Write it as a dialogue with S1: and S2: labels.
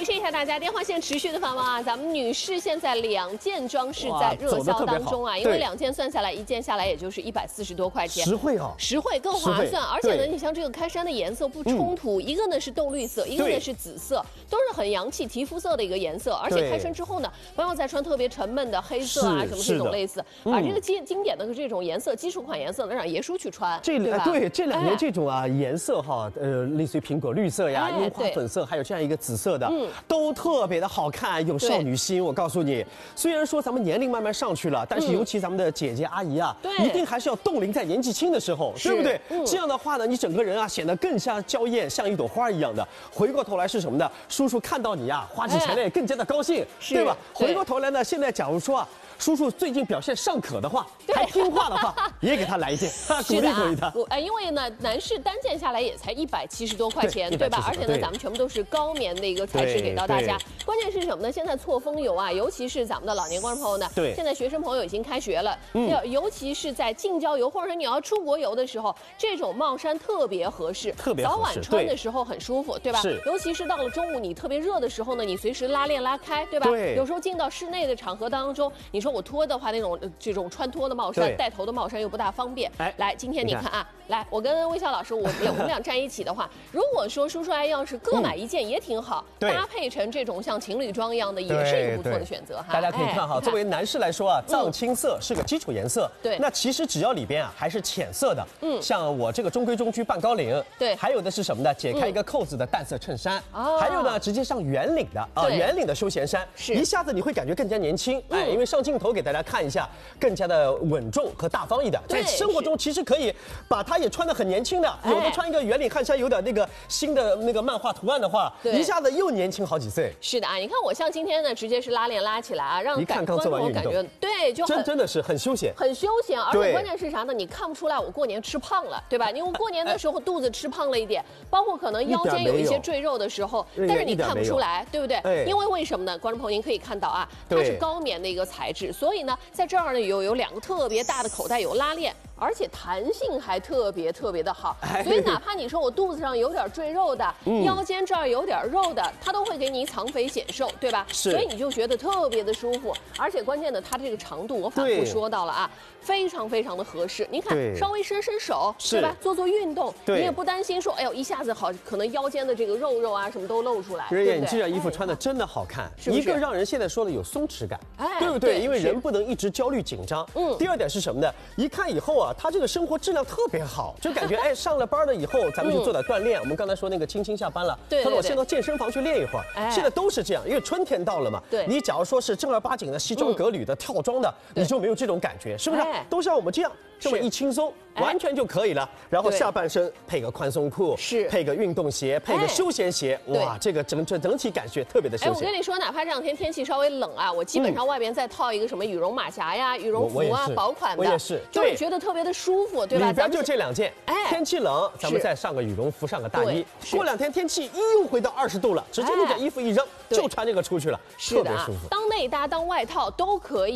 S1: 示一下大家，电话线持续的繁忙啊！咱们女士现在2件装饰在热销当中啊，因为2件算下来，1件下来也就是140多块钱，
S2: 实惠啊，
S1: 实惠更划算。而且呢，你像这个开衫的颜色不冲突，一个呢是豆绿色，一个呢是紫色，都是很洋气提肤色的一个颜色。而且开身之后呢，不要再穿特别沉闷的黑色啊什么这种类似，把这个经典的这种颜色基础款颜色呢让爷叔去穿，对吧？
S2: 对，这2年这种啊颜色哈，类似于苹果绿色呀、樱花粉色，还有这样一个紫色的，都特别的好看，有少女心。我告诉你，虽然说咱们年龄慢慢上去了，但是尤其咱们的姐姐阿姨啊，一定还是要冻龄在年纪轻的时候，对不对？这样的话呢，你整个人啊显得更加娇艳，像一朵花一样的。回过头来是什么呢？叔叔看到你呀，花起钱来也更加的高兴，对吧？回过头来呢，现在假如说啊。叔叔最近表现尚可的话，还听话的话，也给他来一件，鼓励鼓励他。
S1: 因为呢，男士单件下来也才170多块钱，对吧？而且呢，咱们全部都是高棉的一个材质给到大家。关键是什么呢？现在错峰油啊，尤其是咱们的老年观众朋友呢，现在学生朋友已经开学了，尤其是在近郊游或者说你要出国游的时候，这种帽衫特别合适，早晚穿的时候很舒服，对吧？尤其是到了中午你特别热的时候呢，你随时拉链拉开，对吧？有时候进到室内的场合当中，你说我脱的话，这种穿脱的帽衫、带头的帽衫又不大方便。来，今天你看啊，来，我跟微笑老师，我们俩站一起的话，如果说叔叔阿姨要是各买1件也挺好，搭配成这种像情侣装一样的，也是一个不错的选择哈。
S2: 大家可以看哈，作为男士来说啊，藏青色是个基础颜色。对，那其实只要里边啊还是浅色的，像我这个中规中矩半高领，对，还有的是什么呢？解开一个扣子的淡色衬衫，还有呢直接上圆领的啊，圆领的休闲衫，一下子你会感觉更加年轻。因为上镜头给大家看一下，更加的稳重和大方一点。在生活中其实可以把它也穿得很年轻的，有的穿一个圆领汗衫，有点那个新的那个漫画图案的话，一下子又年轻好几岁。
S1: 是的啊，你看我像今天呢，直接是拉链拉起来啊，让
S2: 观众
S1: 感觉对，就
S2: 真的是很休闲，
S1: 很休闲。而且关键是啥呢？你看不出来我过年吃胖了，对吧？因为过年的时候肚子吃胖了一点，包括可能腰间有一些赘肉的时候，但是你看不出来，对不对？因为为什么呢？观众朋友您可以看到啊，它是高棉的一个材质，所以呢，在这儿呢有2个特别大的口袋，有拉链，而且弹性还特别的好。所以哪怕你说我肚子上有点赘肉的，腰间这儿有点肉的，它都会给你藏肥显瘦，对吧？所以你就觉得特别的舒服。而且关键的，它这个长度我反复说到了啊，非常的合适。你看，稍微伸手，对吧？做运动，你也不担心说，哎呦一下子好，可能腰间的这个肉啊什么都露出来。
S2: 人眼，你这件衣服穿的真的好看，一个让人现在说的有松弛感，对不对？因为人不能一直焦虑紧张。第二点是什么呢？一看以后啊，他这个生活质量特别好，就感觉哎，上了班了以后，咱们就做点锻炼。我们刚才说那个青青下班了，他说我先到健身房去练一会儿。现在都是这样，因为春天到了嘛。你假如说是正儿八经的西装革履的跳装的，你就没有这种感觉，是不是？都像我们这样这么一轻松，完全就可以了。然后下半身配个宽松裤，配个运动鞋，配个休闲鞋，哇，这个整体感觉特别的休闲。
S1: 我跟你说，哪怕这2天天气稍微冷啊，我基本上外边再套一个什么羽绒马甲呀、羽绒服啊，薄款的，
S2: 我也是，
S1: 就是觉得特别的舒服，对吧？
S2: 里边就这2件，天气冷，咱们再上个羽绒服，上个大衣。过2天天气又回到20度了，直接那件衣服一扔，就穿这个出去了，特别舒服。
S1: 当内搭当外套都可以。